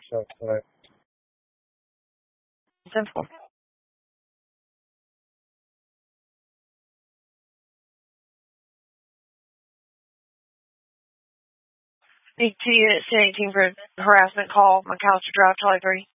yourself today. Simple. ET Unit 1018 for harassment call, McAllister Drive, Charlie 3.